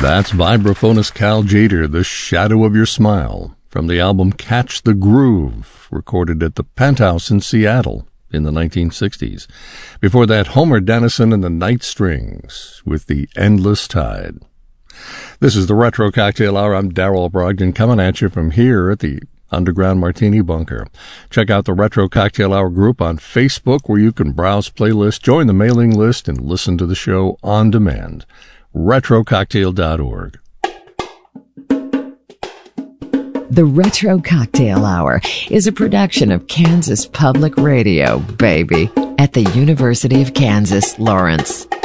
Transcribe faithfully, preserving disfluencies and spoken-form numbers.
That's vibraphonist Cal Tjader, The Shadow of Your Smile, from the album Catch the Groove, recorded at the Penthouse in Seattle in the nineteen sixties. Before that, Homer Dennison and the Night Strings with The Endless Tide. This is the Retro Cocktail Hour. I'm Darrell Brogdon, coming at you from here at the Underground Martini Bunker. Check out the Retro Cocktail Hour group on Facebook, where you can browse playlists, join the mailing list, and listen to the show on demand. retro cocktail dot org. The Retro Cocktail Hour is a production of Kansas Public Radio, baby, at the University of Kansas, Lawrence.